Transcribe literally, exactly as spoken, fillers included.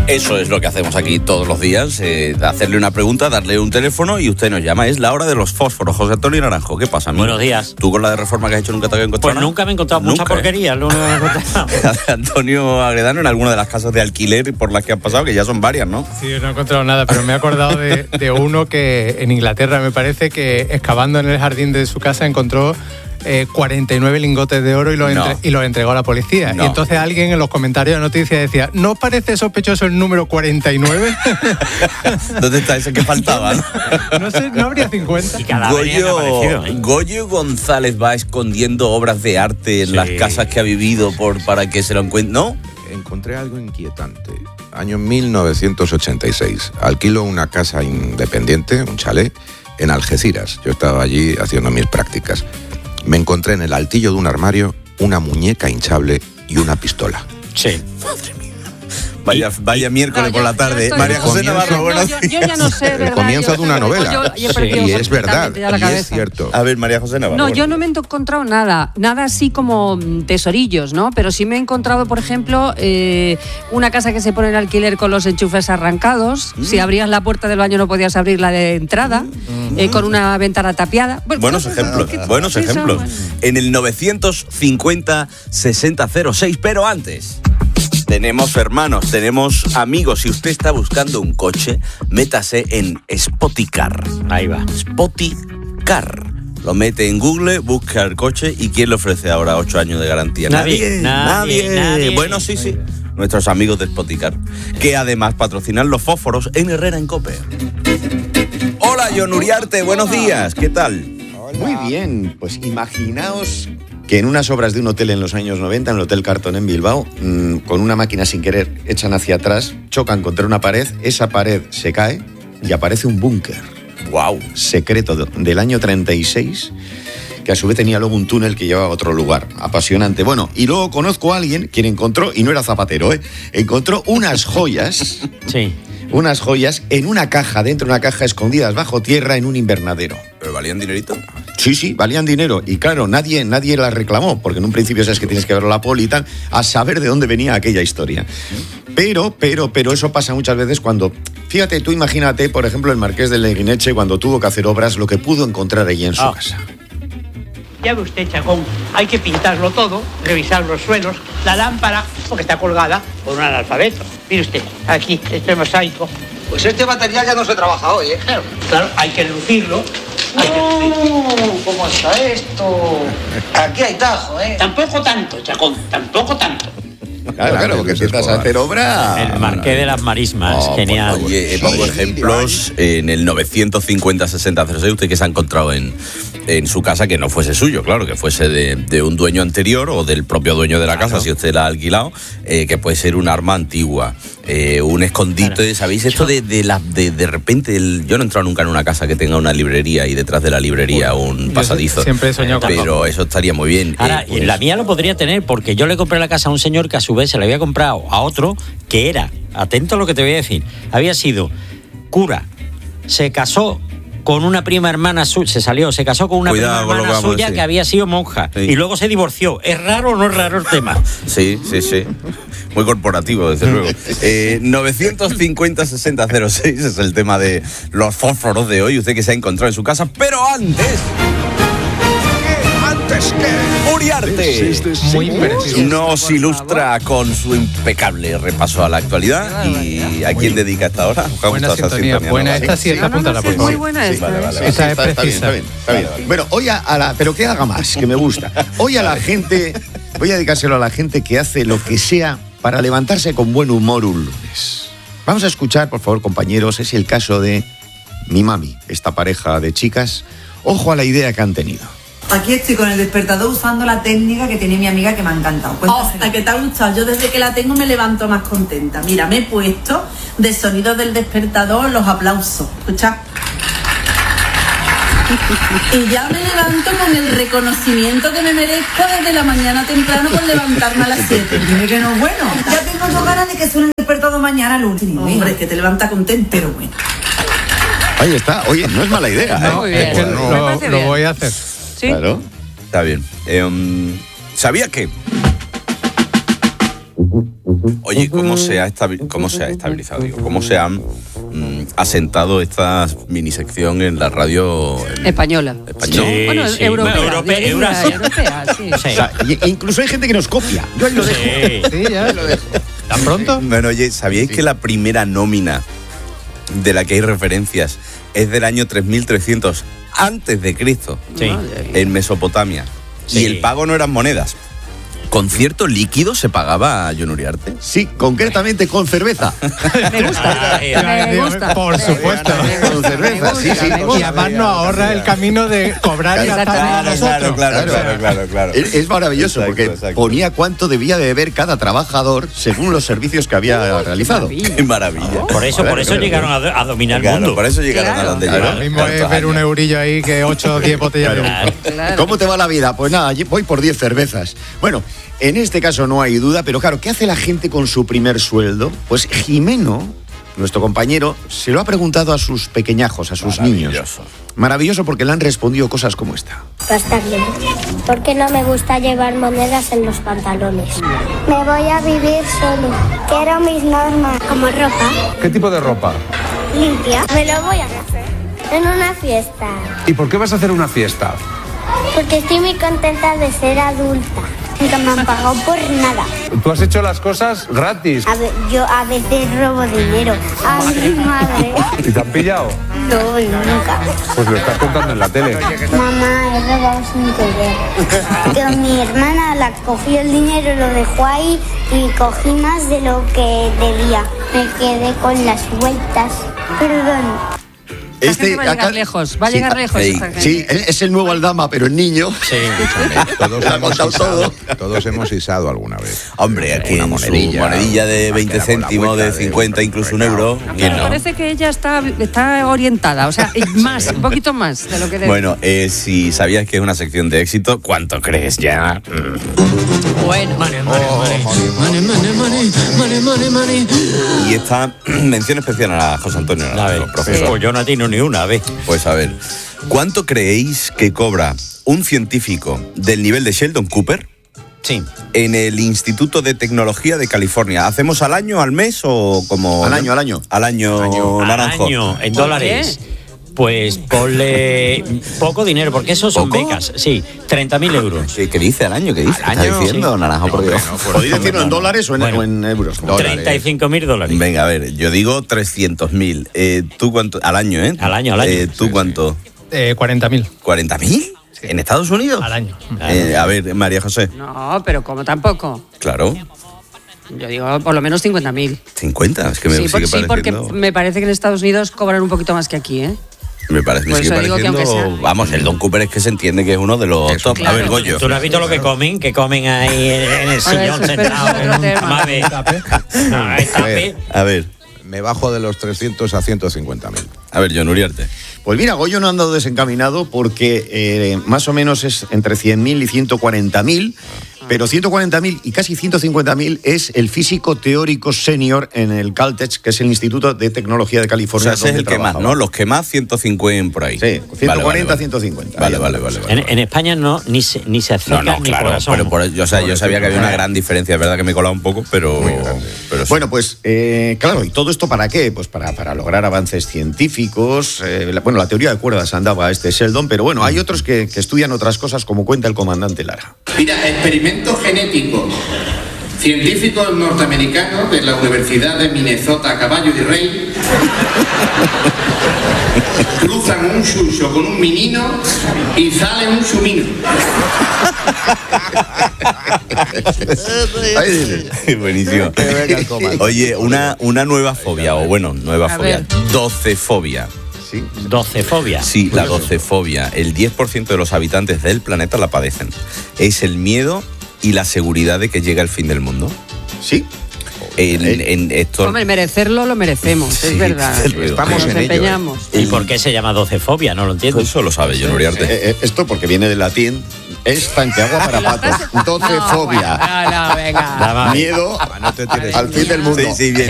Eso es lo que hacemos aquí todos los días, eh, hacerle una pregunta, darle un teléfono y usted nos llama. Es la hora de los fósforos. José Antonio Naranjo, ¿qué pasa, amigo? Buenos días. ¿Tú con la de reforma que has hecho nunca te habías encontrado? Pues nada? nunca me he encontrado ¿Nunca, mucha porquería. Eh? Lo único que me he encontrado. Antonio Agredano, en alguna de las casas de alquiler por las que han pasado, que ya son varias, ¿no? Sí, no he encontrado nada, pero me he acordado de, de uno que en Inglaterra, me parece, que excavando en el jardín de su casa encontró Eh, cuarenta y nueve lingotes de oro y los, entre- no. y los entregó a la policía. No. Y entonces alguien en los comentarios de noticias decía, ¿no os parece sospechoso el número cuarenta y nueve? ¿Dónde está ese que faltaba? ¿no? No sé, ¿no habría cincuenta? Y cada vez que ha Goyo, aparecido, ¿eh? Goyo González va escondiendo obras de arte en Sí. las casas que ha vivido por, para que se lo encuentren, ¿no? Encontré algo inquietante. Año mil novecientos ochenta y seis. Alquilo una casa independiente, un chalet, en Algeciras. Yo estaba allí haciendo mis prácticas. Me encontré en el altillo de un armario una muñeca hinchable y una pistola. Sí. Vaya, vaya miércoles No, por yo- la yo tarde. estoy- María José Comienzo- Navarro, No, buenos yo, yo ya no sé, El ¿verdad? comienzo Yo- de una yo- novela. yo- yo he Sí, perdido y es verdad, completamente ya la y es cabeza. cierto. A ver, María José Navarro. No, yo no me he encontrado nada, nada así como mm, tesorillos, ¿no? Pero sí me he encontrado, por ejemplo, eh, una casa que se pone en alquiler con los enchufes arrancados. Mm. Si abrías la puerta del baño no podías abrir la de entrada, eh, con una ventana tapiada. Bueno, Buenos cosas ejemplos, que- buenos sí, son ejemplos. buenos. En el novecientos cincuenta sesenta cero seis, pero antes tenemos hermanos, tenemos amigos. Si usted está buscando un coche, métase en Spoticar. Ahí va. Spoticar. Lo mete en Google, busca el coche y ¿quién le ofrece ahora ocho años de garantía? Nadie, nadie, nadie. Bueno, sí, sí. Nuestros amigos de Spoticar, que además patrocinan los fósforos en Herrera en Cope. Hola, John Uriarte, buenos días. ¿Qué tal? Muy bien, pues imaginaos que en unas obras de un hotel en los años noventa, en el Hotel Carton en Bilbao, mmm, con una máquina sin querer echan hacia atrás, chocan contra una pared, esa pared se cae y aparece un búnker Wow. secreto de- del año treinta y seis, que a su vez tenía luego un túnel que llevaba a otro lugar. Apasionante. Bueno, y luego conozco a alguien quien encontró, y no era zapatero, ¿eh? Encontró unas joyas, Sí. unas joyas en una caja, dentro de una caja escondidas bajo tierra en un invernadero. ¿Pero valían dinerito? Sí, sí, valían dinero. Y claro, nadie, nadie las reclamó, porque en un principio sabes que tienes que ver la poli y tal, a saber de dónde venía aquella historia. Pero, pero, pero eso pasa muchas veces cuando... Fíjate, tú imagínate, por ejemplo, el marqués de Leguineche, cuando tuvo que hacer obras, lo que pudo encontrar allí en su Ah. casa. Ya ve usted, Chacón, hay que pintarlo todo, revisar los suelos, la lámpara, porque está colgada por un analfabeto. Mire usted, aquí, este mosaico. Pues este material ya no se trabaja hoy, ¿eh? Claro, claro, hay que lucirlo. Hay que lucirlo. ¿Cómo está esto? Aquí hay tajo, ¿eh? Tampoco tanto, Chacón, tampoco tanto. Claro, claro, porque Luis empiezas a Escobar. hacer obra... El Marqués de las Marismas. Oh, Genial. Oye, eh, pongo ejemplos en el novecientos cincuenta sesenta cero seis, usted que se ha encontrado en, en su casa que no fuese suyo, claro, que fuese de, de un dueño anterior o del propio dueño de la casa, si usted la ha alquilado, eh, que puede ser un arma antigua, eh, un escondite, Claro. ¿sabéis? Esto de de, la, de, de repente, el- yo no he entrado nunca en una casa que tenga una librería y detrás de la librería un Yo pasadizo. siempre he soñado con Pero eso estaría muy bien. Ahora, Eh, pues, la mía lo podría tener porque yo le compré la casa a un señor que a su vez se le había comprado a otro que era, atento a lo que te voy a decir, había sido cura, se casó con una prima hermana suya, se salió, se casó con una Cuidado con prima lo que hermana vamos a suya decir. que había sido monja Sí. y luego se divorció. ¿Es raro o no es raro el tema? Sí, sí, sí. Muy corporativo, desde luego. Eh, novecientos cincuenta sesenta cero seis es el tema de los fósforos de hoy. Usted que se ha encontrado en su casa. Pero antes... Antes que... Uriarte Muy impresionante. nos ilustra con su impecable repaso a la actualidad. ¿Y a quién dedica esta hora? ¿Os ha Buena gustado esa sintonía, sintonía, buena no? esta, sí, esta No, no, no, apúntala, sí, por es muy favor. buena esta. Vale, ¿eh? vale, Esa sí, es está, está bien, precisa. está bien, está bien. Bueno, hoy a, a la... Pero que haga más, que me gusta. Hoy a la gente... Voy a dedicárselo a la gente que hace lo que sea para levantarse con buen humor un lunes. Vamos a escuchar, por favor, compañeros, es el caso de mi mami, esta pareja de chicas. Ojo a la idea que han tenido. Aquí estoy con el despertador usando la técnica que tiene mi amiga que me ha encantado. Hasta que te ha gustado. Yo desde que la tengo me levanto más contenta. Mira, me he puesto de sonido del despertador los aplausos. Escucha. Y ya me levanto con el reconocimiento que me merezco desde la mañana temprano por levantarme a las siete. Dime que no es bueno. Ya tengo yo ganas de que suene el despertador mañana al último. Hombre, es que te levanta contento, pero bueno. Ahí está. Oye, no es mala idea, ¿eh? No, Muy es bien. que Me lo, parece lo bien. voy a hacer. Sí. Claro. Está bien. Eh, um, ¿Sabía que? Oye, ¿cómo se ha, estabi- cómo se ha estabilizado? Digo, ¿cómo se han mm, asentado esta minisección en la radio en- Española. española? Sí, Bueno, sí. europea. Bueno, europea, diría, Eurasia. europea, sí. Sí. O sea, y- e incluso hay gente que nos copia. Yo ahí lo dejo. Sí. Sí, ya. ¿Tan pronto? Bueno, oye, ¿sabíais que la primera nómina de la que hay referencias es del año tres mil trescientos antes de Cristo, Sí. en Mesopotamia? Sí. Y el pago no eran monedas. ¿Con cierto líquido se pagaba a John Uriarte? Sí, concretamente con cerveza. Me gusta. Ay, Me gusta. Por supuesto. Con cerveza, sí, sí. Me gusta. Y además nos ahorra el camino de cobrar y gastar a nosotros. claro, claro, claro, claro. Es, es maravilloso Exacto, porque exacto. ponía cuánto debía de beber cada trabajador según los servicios que había realizado. Qué maravilla. Por eso, por eso Claro, llegaron a, do- a dominar el Claro, mundo. por eso llegaron Claro. a donde Claro. llegaron. Lo mismo es ver un eurillo ahí que ocho o diez botellas de Claro. vino. Claro. ¿Cómo te va la vida? Pues nada, yo voy por diez cervezas. Bueno, en este caso no hay duda, pero claro, ¿qué hace la gente con su primer sueldo? Pues Jimeno, nuestro compañero, se lo ha preguntado a sus pequeñajos, a sus niños. Maravilloso. Maravilloso porque le han respondido cosas como esta. Va a estar bien. Porque no me gusta llevar monedas en los pantalones. Me voy a vivir solo. Quiero mis normas. Como ropa ¿Qué tipo de ropa? limpia. Me lo voy a hacer en una fiesta. ¿Y por qué vas a hacer una fiesta? Porque estoy muy contenta de ser adulta. Nunca me han pagado por nada. Tú has hecho las cosas gratis. A ver, yo a veces robo dinero a mi madre. ¿Y te han pillado? No, nunca. Pues lo estás contando en la tele. Mamá, he robado sin querer. Que mi hermana la cogió el dinero, lo dejó ahí y cogí más de lo que debía. Me quedé con las vueltas. Perdón. Esta gente va a llegar lejos, va a llegar lejos Sí, esta gente. sí, es el nuevo Aldama, pero el niño. Sí. Todos Le ha hemos, contado isado, todo. todos hemos isado alguna vez. Hombre, aquí Una en monedilla, su monedilla de una veinte queda con la céntimos, vuelta de de cincuenta, un incluso un recado. euro. ¿Quién Me no? parece que ella está, está orientada, o sea, más, un poquito más de lo que debe. Bueno, eh, si sabías que es una sección de éxito, ¿cuánto crees ya? Mm. Bueno. Y esta mención especial a José Antonio A ver, Naranjo, profesor. pues yo no atino ni una vez. Pues a ver, ¿cuánto creéis que cobra un científico del nivel de Sheldon Cooper Sí. en el Instituto de Tecnología de California? ¿Hacemos al año, al mes o como...? Al año, al año. Al año, Al Naranjo. año, en ¿Por dólares. Pues ponle poco dinero, porque eso son ¿Poco? becas. Sí, treinta mil euros. ¿Qué, qué dice al año? ¿Qué dice? Al ¿Qué año, está diciendo, sí. Naranjo? Por Dios. ¿Podéis decirlo en dólares o en, Bueno. o en euros? treinta y cinco mil dólares. Venga, a ver, yo digo trescientos mil. Eh, ¿Tú cuánto? Al año, ¿eh? Al año, al año. Eh, ¿Tú Sí, cuánto? Eh, cuarenta mil ¿cuarenta mil? ¿En Estados Unidos? al año. Eh, a ver, María José. No, pero como tampoco. Claro, Yo digo por lo menos cincuenta mil. cincuenta. Es que me Sí, por- sigue sí, porque pareciendo... me parece que en Estados Unidos cobran un poquito más que aquí, ¿eh? Me parece, me Por sigue eso digo que pareciendo... aunque sea- Vamos, el Don Cooper es que se entiende que es uno de los top. Claro. A ver, Goyo. ¿Tú no has visto lo que comen? Que comen ahí en, en el A ver, sillón eso, pero sentado. eso es otro tema. Mame. No, el tape. A ver, Me bajo de los trescientos a ciento cincuenta mil. a ver, John Uriarte. Pues mira, Goyo no ha andado desencaminado porque eh, más o menos es entre cien mil y ciento cuarenta mil, pero ciento cuarenta mil y casi ciento cincuenta mil es el físico teórico senior en el Caltech, que es el Instituto de Tecnología de O California. sea, ese es donde el que más, trabajaba. ¿no? Los que más, ciento cincuenta por ahí. Sí, ciento cuarenta, Vale, vale, vale. ciento cincuenta. Vale, Ahí vale, andamos. vale. vale. En, en España no, ni se, ni se acerca No, no, ni claro, por asomo. pero por, yo, o sea, yo sabía que había una gran diferencia, es verdad que me he colado un poco, pero, pero sí. Bueno, pues eh, claro, ¿y todo esto para qué? Pues para, para lograr avances científicos. eh, la- bueno, la teoría de cuerdas andaba este Sheldon, pero bueno, hay otros que, que estudian otras cosas, como cuenta el comandante Lara. Mira, experimento genético. Científicos norteamericanos de la Universidad de Minnesota, Caballo de Rey, cruzan un chucho con un menino y sale un chumino. Buenísimo. Oye, una, una nueva fobia, o bueno, nueva A fobia, ver. docefobia. Sí. Docefobia. Sí, la docefobia. El diez por ciento de los habitantes del planeta la padecen. Es el miedo y la seguridad de que llega el fin del mundo. Sí. En, en esto... Hombre, merecerlo lo merecemos, Sí, es verdad. desde luego. Estamos Nos en ello, ¿eh? empeñamos. ¿Y por qué se llama docefobia? No lo entiendo. Eso lo sabe John Uriarte. Eh, eh, esto porque viene del latín, es tanqueagua para patos. Docefobia. No, bueno, no, no, venga. Nada más. Miedo No te tires al fin del mundo. Sí, sí, bien.